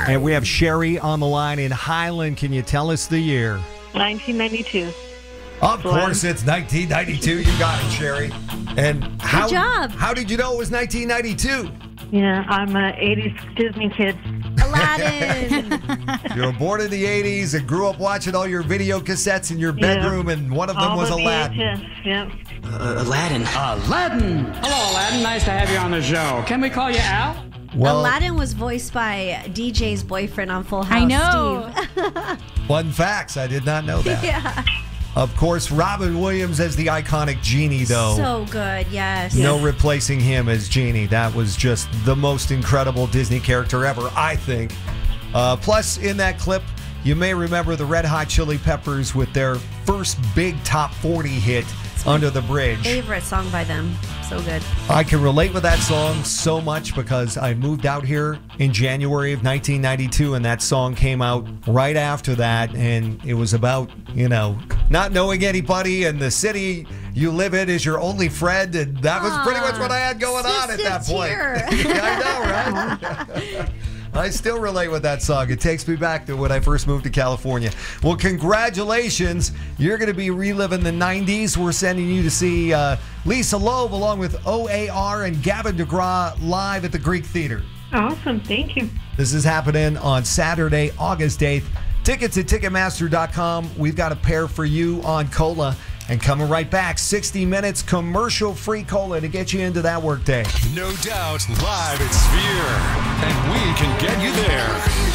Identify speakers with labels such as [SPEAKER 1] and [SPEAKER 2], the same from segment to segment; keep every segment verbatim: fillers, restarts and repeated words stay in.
[SPEAKER 1] And we have Sherry on the line in Highland. Can you tell us the year?
[SPEAKER 2] nineteen ninety-two.
[SPEAKER 1] Of course, it's nineteen ninety-two. You got it, Sherry. And how,
[SPEAKER 3] Good job.
[SPEAKER 1] How did you know it was nineteen ninety-two?
[SPEAKER 2] Yeah, I'm an eighties Disney kid.
[SPEAKER 3] Aladdin.
[SPEAKER 1] You were born in the eighties and grew up watching all your video cassettes in your
[SPEAKER 2] Yeah.
[SPEAKER 1] bedroom, and one of them
[SPEAKER 2] All
[SPEAKER 1] was
[SPEAKER 2] the
[SPEAKER 1] Aladdin.
[SPEAKER 2] V H S, yep.
[SPEAKER 4] Uh, Aladdin.
[SPEAKER 5] Aladdin! Hello, Aladdin. Nice to have you on the show. Can we call you Al?
[SPEAKER 1] Well,
[SPEAKER 3] Aladdin was voiced by D J's boyfriend on Full House,
[SPEAKER 6] I know.
[SPEAKER 3] Steve.
[SPEAKER 1] fun facts. I did not know that.
[SPEAKER 3] Yeah.
[SPEAKER 1] Of course, Robin Williams as the iconic Genie, though.
[SPEAKER 3] So good, yes.
[SPEAKER 1] No replacing him as Genie. That was just the most incredible Disney character ever, I think. Uh, plus, in that clip, you may remember the Red Hot Chili Peppers with their first big top forty hit, Under the Bridge.
[SPEAKER 3] Favorite song by them. So good.
[SPEAKER 1] I can relate with that song so much because I moved out here in January of nineteen ninety-two, and that song came out right after that, and it was about, you know, not knowing anybody, and the city you live in is your only friend, and that was pretty much what I had going on at that point. Yeah, I know, right? I still relate with that song. It takes me back to when I first moved to California. Well, congratulations. You're going to be reliving the nineties. We're sending you to see uh, Lisa Loeb along with O A R and Gavin DeGraw live at the Greek Theater.
[SPEAKER 2] Awesome, thank you.
[SPEAKER 1] This is happening on Saturday, August eighth. Tickets at Ticketmaster dot com. We've got a pair for you on Cola. And coming right back, sixty minutes commercial-free Cola to get you into that workday.
[SPEAKER 7] No Doubt live at Sphere, and we can get you there.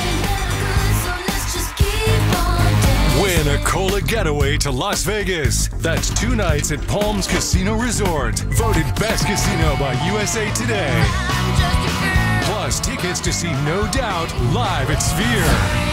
[SPEAKER 7] Win a Cola getaway to Las Vegas. That's two nights at Palms Casino Resort, voted best casino by U S A Today. Plus tickets to see No Doubt live at Sphere.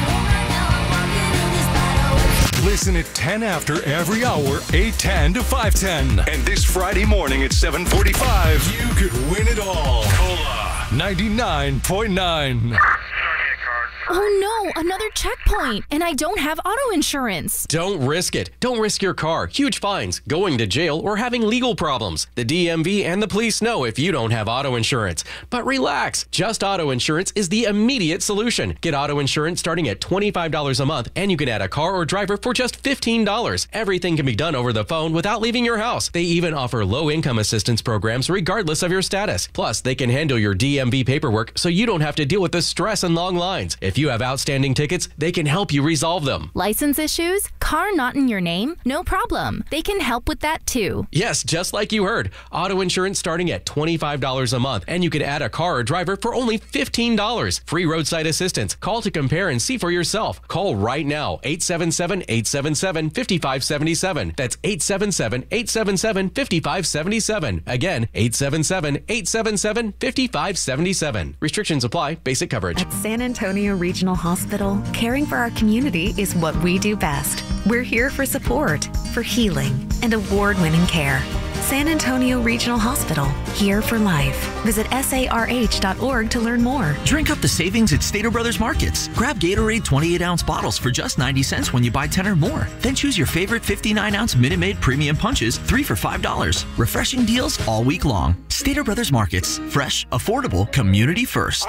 [SPEAKER 7] Listen at ten after every hour, eight ten to five ten. And this Friday morning at seven forty-five, you could win it all. Cola ninety-nine point nine.
[SPEAKER 6] Oh no, another checkpoint, and I don't have auto insurance.
[SPEAKER 8] Don't risk it. Don't risk your car, huge fines, going to jail, or having legal problems. The D M V and the police know if you don't have auto insurance. But relax, Just Auto Insurance is the immediate solution. Get auto insurance starting at twenty-five dollars a month, and you can add a car or driver for just fifteen dollars. Everything can be done over the phone without leaving your house. They even offer low-income assistance programs regardless of your status. Plus, they can handle your D M V paperwork so you don't have to deal with the stress and long lines. If you have outstanding tickets, they can help you resolve them.
[SPEAKER 6] License issues? Car not in your name? No problem. They can help with that too.
[SPEAKER 8] Yes, just like you heard. Auto insurance starting at twenty-five dollars a month, and you can add a car or driver for only fifteen dollars. Free roadside assistance. Call to compare and see for yourself. Call right now, eight seven seven, eight seven seven, five five seven seven. That's eight seven seven, eight seven seven, five five seven seven. Again, eight seven seven, eight seven seven, five five seven seven. Restrictions apply. Basic coverage.
[SPEAKER 9] At San Antonio Regional Hospital, caring for our community is what we do best. We're here for support, for healing, and award-winning care. San Antonio Regional Hospital, here for life. Visit S A R H dot org to learn more.
[SPEAKER 10] Drink up the savings at Stater Brothers Markets. Grab Gatorade twenty-eight ounce bottles for just ninety cents when you buy ten or more. Then choose your favorite fifty-nine ounce Minute Maid Premium Punches, three for five dollars. Refreshing deals all week long. Stater Brothers Markets. Fresh, affordable, community first.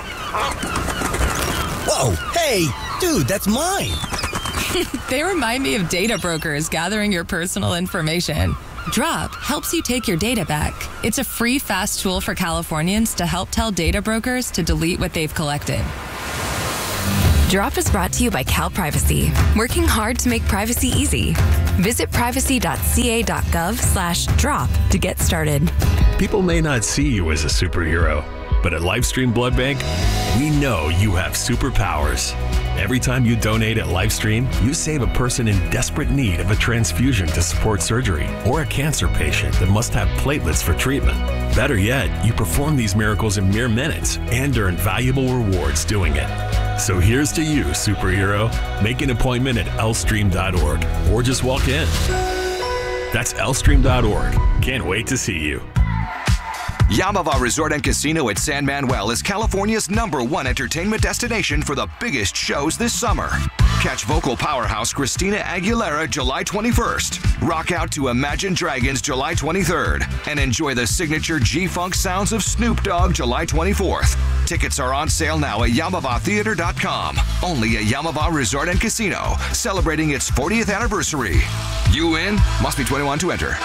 [SPEAKER 4] Whoa, hey, dude, that's mine.
[SPEAKER 11] They remind me of data brokers gathering your personal information. Drop helps you take your data back. It's a free, fast tool for Californians to help tell data brokers to delete what they've collected.
[SPEAKER 9] Drop is brought to you by Cal Privacy, working hard to make privacy easy. Visit privacy dot c a dot gov slash drop to get started.
[SPEAKER 7] People may not see you as a superhero, but at Lifestream Blood Bank, we know you have superpowers. Every time you donate at Lifestream, you save a person in desperate need of a transfusion to support surgery, or a cancer patient that must have platelets for treatment. Better yet, you perform these miracles in mere minutes and earn valuable rewards doing it. So here's to you, superhero. Make an appointment at L stream dot org or just walk in. That's L stream dot org. Can't wait to see you.
[SPEAKER 12] Yamava Resort and Casino at San Manuel is California's number one entertainment destination for the biggest shows this summer. Catch vocal powerhouse Christina Aguilera July twenty-first. Rock out to Imagine Dragons July twenty-third. And enjoy the signature G-Funk sounds of Snoop Dogg July twenty-fourth. Tickets are on sale now at Yamava Theater dot com. Only at Yamava Resort and Casino, celebrating its fortieth anniversary. You in? Must be twenty-one to enter.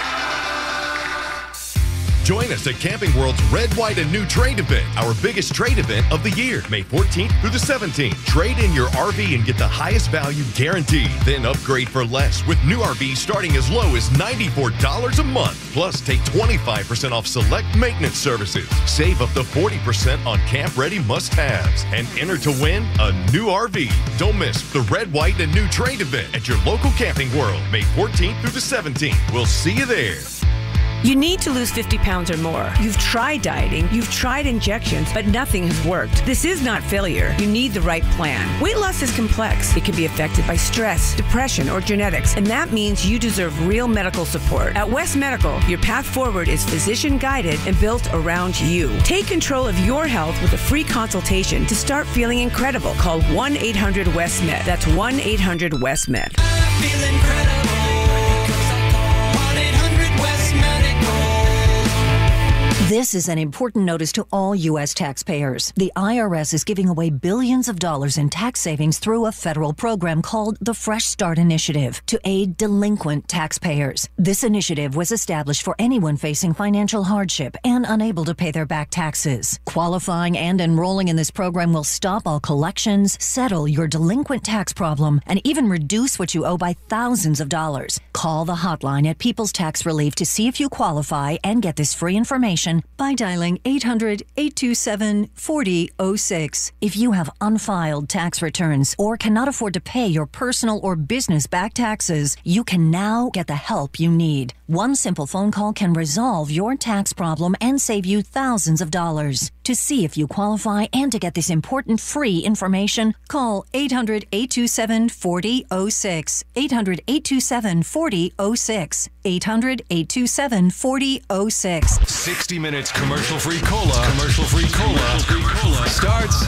[SPEAKER 13] Join us at Camping World's Red, White, and New Trade event, our biggest trade event of the year, May fourteenth through the seventeenth. Trade in your R V and get the highest value guaranteed. Then upgrade for less with new R Vs starting as low as ninety-four dollars a month. Plus, take twenty-five percent off select maintenance services. Save up to forty percent on camp-ready must-haves. And enter to win a new R V. Don't miss the Red, White, and New Trade event at your local Camping World, May fourteenth through the seventeenth. We'll see you there.
[SPEAKER 14] You need to lose fifty pounds or more. You've tried dieting, you've tried injections, but nothing has worked. This is not failure. You need the right plan. Weight loss is complex. It can be affected by stress, depression, or genetics, and that means you deserve real medical support. At West Medical, your path forward is physician-guided and built around you. Take control of your health with a free consultation to start feeling incredible. Call one eight hundred West Med. That's one eight hundred West Med.
[SPEAKER 15] Feel incredible.
[SPEAKER 16] This is an important notice to all U S taxpayers. The I R S is giving away billions of dollars in tax savings through a federal program called the Fresh Start Initiative to aid delinquent taxpayers. This initiative was established for anyone facing financial hardship and unable to pay their back taxes. Qualifying and enrolling in this program will stop all collections, settle your delinquent tax problem, and even reduce what you owe by thousands of dollars. Call the hotline at People's Tax Relief to see if you qualify and get this free information by dialing eight hundred, eight two seven, four zero zero six. If you have unfiled tax returns or cannot afford to pay your personal or business back taxes, you can now get the help you need. One simple phone call can resolve your tax problem and save you thousands of dollars. To see if you qualify and to get this important free information, call eight hundred, eight two seven, four zero zero six. eight hundred, eight two seven, four zero zero six. eight hundred, eight two seven, four zero zero six.
[SPEAKER 17] sixty minutes commercial-free cola. Commercial-free cola. Commercial-free cola starts